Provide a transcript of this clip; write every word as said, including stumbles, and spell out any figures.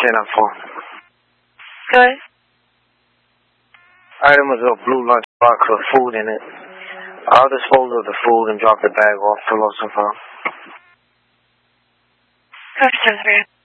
ten oh four. Go ahead. Item was a blue lunch box with food in it. I'll dispose of the food and drop the bag off to Lost and Found. Go ahead, ten three.